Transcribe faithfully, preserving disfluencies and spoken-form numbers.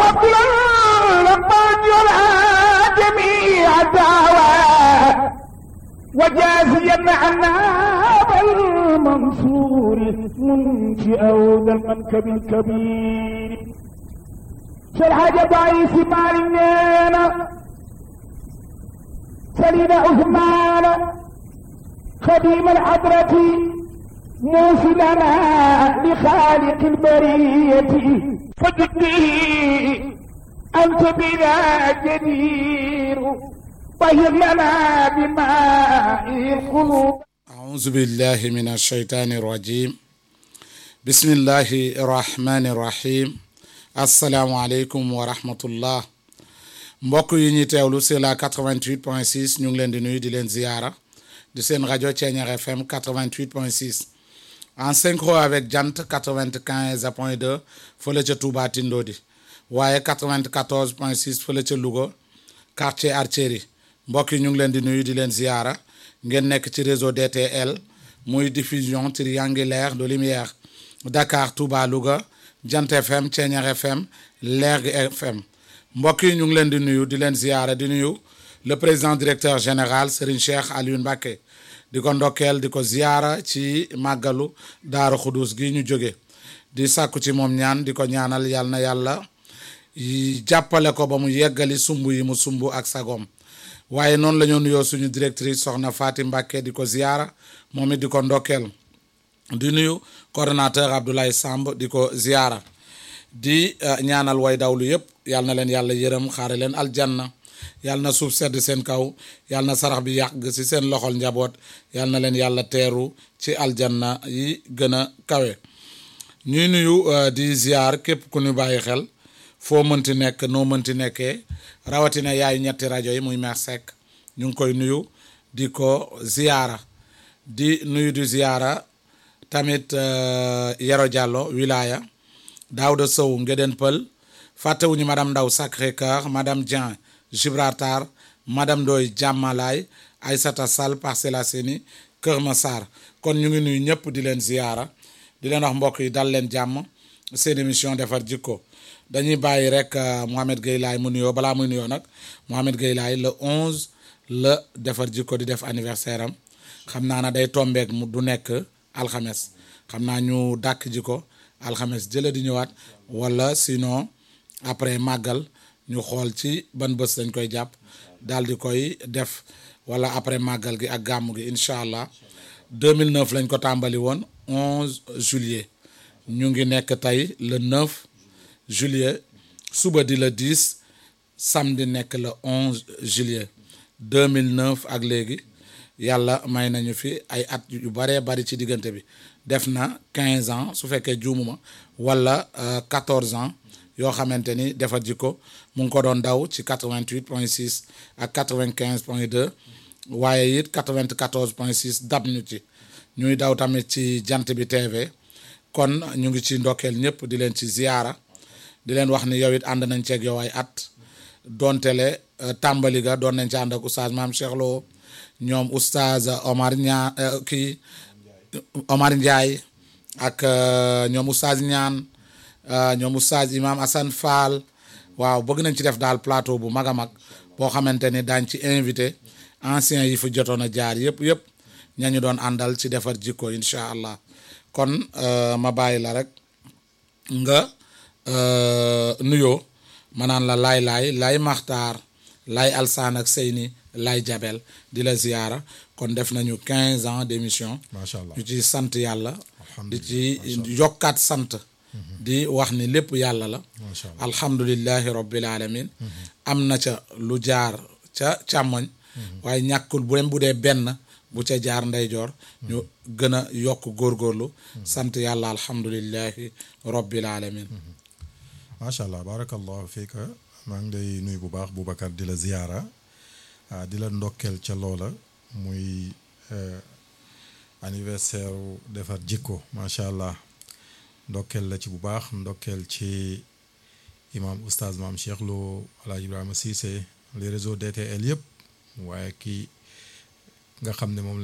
فضلا لقد يرى جميع الدعوات وجازيا عنا بالمنصور منشئ ذا المنكب الكبير شرح جبعيس مالنا سليم عثمان خديم الحضرة موصلنا لخالق البرية فجدي أنت بنا جدير طهر لنا بماء القلوب. أعوذ بالله من الشيطان الرجيم. بسم الله الرحمن الرحيم. السلام عليكم ورحمة الله. mbokk yi ñuy teewlu c'est la quatre-vingt-huit point six ñu ngi leen di nuyu di leen ziyaara di seen rajo Thiéniere F M quatre-vingt-huit point six en synchro avec Jant quatre-vingt-quinze point deux fële ca Touba Tindodi waaye quatre-vingt-quatorze point six fële ca Louga quartier Artillerie mbokk yi ñu ngi leen di nuyu di leen ziyaara ngeen nekk ci réseau D T L muy diffusion triangulaire de lumière Dakar Touba Louga Jant F M Thiéniere F M Lergui F M mbokk yi ñu ngi leen di nuyu di leen ziyaara di nuyu le président directeur général Serigne Cheikh Aliou Mbacké di ko ndokkeel di ko ziyaara ci màggalu Daaru Xudus gi ñu jóge di sàkku ci moom ñaan di ko ñaanal yàlla na yàlla jàppale ko ba mu yeggali sumb yi mu sumb ak sagom waaye noonu la ñu nuyoo suñu directrice soxna Fatim Mbacké di ko ziyaara moom it di ko ndokkeel di nuyu coordonnateur Abdoulaye Samb di ko ziyaara di ñaanal way dawlu yëpp yàlla na leen yàlla yërëm xaare leen aljanna yàlla na suuf sedd seen kaw yàlla na sarax bi yàgg ci seen loxol njaboot yàlla na leen yàlla teeru ci aljanna yi gën a kawe ñuy nuyu di ziar képp ku ñu bàyyi xel foo mënti nekk noo mënti nekkee rawatina yaay ñetti rajo yi muy Mère Seck ñu ngi koy nuyu di ko ziara di nuyu di ziara tamit Yero Diallo wilaya Daouda Sow Ngéden Pël fàttewuñu madame Ndaw Sacré-Cœur madame Dieng Gibraltar madame Ndoye Diamalaye Aïssata Sall Parcelles Assainies Kër Massar kon ñu ngi nuyu ñëpp di leen ziyaara di leen wax mbokk yi dal leen jàmm seen émission defar jikko dañuy bàyyi rek Mohamed Gueye Laye mu nuyoo balaa muy nuyoo nag Mohamed Gueye Laye le onze la defar jikko di def anniversaire am xam naa ne day tombeek mu du nekk alxames xam naa ñu dàkk ji ko alxames jële di ñëwaat wala sinon après màggal ñu xool ci ban bés dañ koy jàpp daal di koy def wala après màggal gi ak gàmmu gi incha allah deux mille neuf lañ ko tàmbali woon onze juillet ñu ngi nekk tey le neuf juillet suba di le dix samedi nekk le onze juillet deux mille neuf ak léegi yàlla may nañu fi ay at yu baree bari ci diggante bi def na quinze ans su fekkee juumuma wala quatorze ans yoo xamante ni defar jikko mu ngi ko doon daw ci quatre-vingt-huit point six ak quatre-vingt-quinze point deux waaye it quatre-vingt-quatorze point six dab ñu ci ñuy daw tamit ci jant bi T V kon ñu ngi ci ndokkeel ñëpp di leen ci ziyaara di leen wax ni yow it ànd nañ ceeg yow ay at doontele tàmbali ga doon nañ ci ànd ak oustaz Maam Cheikh Lo ñoom oustaz Omar ñaa kii Omar Ndiaye ak ñoom oustaz ñaan ñoom oustaz imam Assane Fall waaw bëgg nañ ci def daal plateau bu mag a mag boo xamante ni daañ ci invité anciens yi fi jotoon a jaar yëpp yëpp ñañu doon àndal ci defar jikko incha allah kon ma bàyyi la rek nga nuyoo ma naan la laay laay laay maxtaar laay alsaan ak seyni laay jabel di la ziyaara kon def nañu quinze ans d'émission macha allah ñu ci sant yàlla di ci yokkaat sant di wax ni lépp yàlla la alhamdulillahi rabbil alamin am na ca lu jaar ca càmmoñ waaye ñàkkul bu dem bu dee benn bu ca jaar ndeyjoor ñu gën a yokk góorgóorlu sant yàlla alhamdulillahi rabbil alamin macha allah barakallahu fiika maa ngi lay nuyu bu baax Boubacar di la ziyaara di la ndokkeel ca loola muy anniversaire defar jikko macha allah ndokkeel la ci bu baax ndokkeel ci imam oustaz Maam Cheikh Lo Alaaji Ibrahima Cissé les réseaux D T L yëpp waaye kii nga xam ne moom